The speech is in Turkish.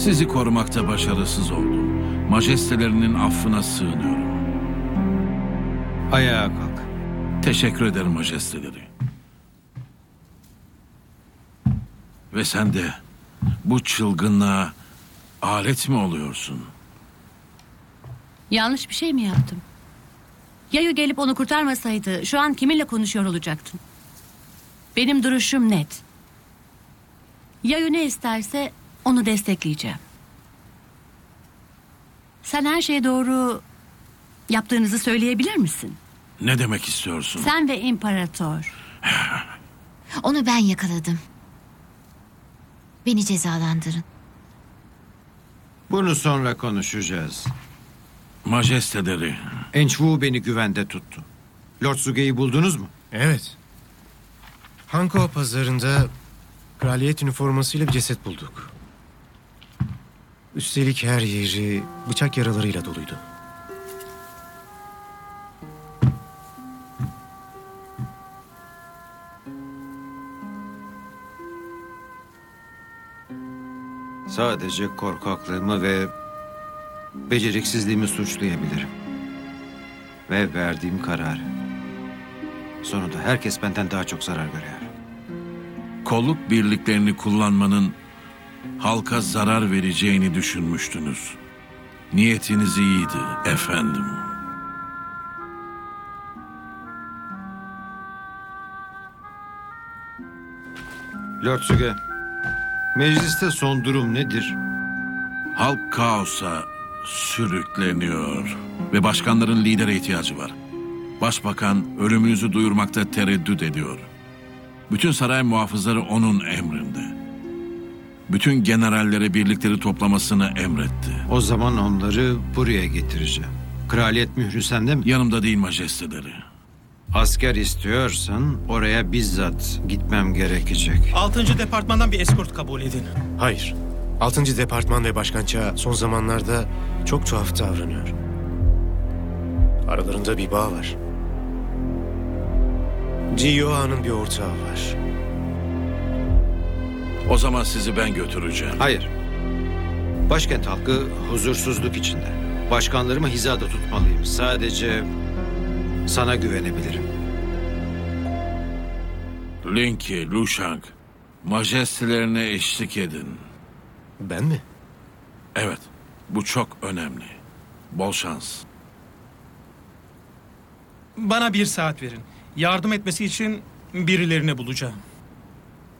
Sizi korumakta başarısız oldum. Majestelerinin affına sığınıyorum. Ayağa kalk. Teşekkür ederim majesteleri. Ve sen de bu çılgınlığa alet mi oluyorsun? Yanlış bir şey mi yaptım? Yayu gelip onu kurtarmasaydı şu an kiminle konuşuyor olacaktın? Benim duruşum net. Yayu ne isterse onu destekleyeceğim. Sen her şeyi doğru yaptığınızı söyleyebilir misin? Ne demek istiyorsun? Sen ve imparator. Onu ben yakaladım. Beni cezalandırın. Bunu sonra konuşacağız. Majesteleri, Ençvu beni güvende tuttu. Lord Suge'yi buldunuz mu? Evet. Hanko pazarında kraliyet üniformasıyla bir ceset bulduk. Üstelik her yeri bıçak yaralarıyla doluydu. Sadece korkaklığımı ve beceriksizliğimi suçlayabilirim. Ve verdiğim kararı. Sonunda herkes benden daha çok zarar görüyor. kolluk birliklerini kullanmanın halka zarar vereceğini düşünmüştünüz. Niyetiniz iyiydi efendim. Lord Suge, mecliste son durum nedir? Halk kaosa sürükleniyor ve başkanların lidere ihtiyacı var. Başbakan ölümünüzü duyurmakta tereddüt ediyor. Bütün saray muhafızları onun emrinde. Bütün generallere birlikleri toplamasını emretti. O zaman onları buraya getireceğim. Kraliyet mührü sende mi? Yanımda değil majesteleri. Asker istiyorsan oraya bizzat gitmem gerekecek. 6. departmandan bir eskort kabul edin. Hayır. 6. Departman ve Başkan Cha son zamanlarda çok tuhaf davranıyor. Aralarında bir bağ var. Jiyoa'nın bir ortağı var. O zaman sizi ben götüreceğim. Hayır. Başkent halkı huzursuzluk içinde. Başkanlarımı hizada tutmalıyım. Sadece sana güvenebilirim. Linky, Lushang, majestelerine eşlik edin. Ben mi? Evet, bu çok önemli. Bol şans. Bana 1 saat verin. Yardım etmesi için birilerini bulacağım.